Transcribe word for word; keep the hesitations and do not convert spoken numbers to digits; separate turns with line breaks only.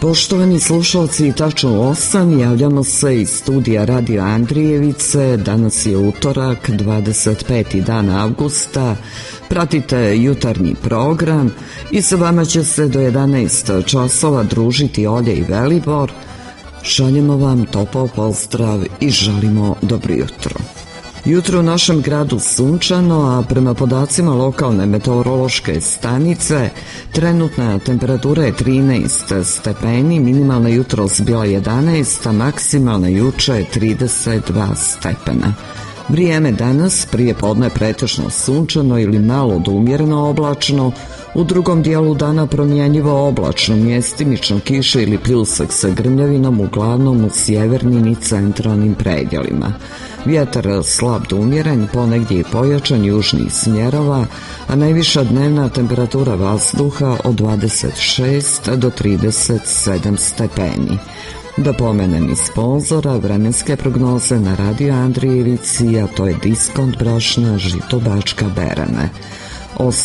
Poštovani slušalci, tačno u osam javljamo se iz studija Radio Andrijevice. Danas je utorak, dvadeset peti dan avgusta. Pratite jutarnji program i sa vama će se do jedanaest časova družiti Olja i Velibor. Šaljemo vam topao pozdrav i želimo dobro jutro. Jutro u našem gradu sunčano, a prema podacima lokalne meteorološke stanice trenutna temperatura je trinaest stepeni, minimalna jutros bila jedanaest, a maksimalna juče trideset dva stepena. Vrijeme danas prije podne pretežno sunčano ili malo do umjereno oblačno, u drugom dijelu dana promjenjivo oblačno, mjestimično kiše ili pljusak sa grmljavinom, uglavnom u sjevernim i centralnim predjelima. Vjetar slab do umjeren, ponegdje i pojačan južnih smjerova, a najviša dnevna temperatura vazduha od dvadeset šest do trideset sedam stepeni. Da pomenem iz sponzora vremenske prognoze na Radio Andrijevici, a to je Diskont brašna Žito Bačka Berene.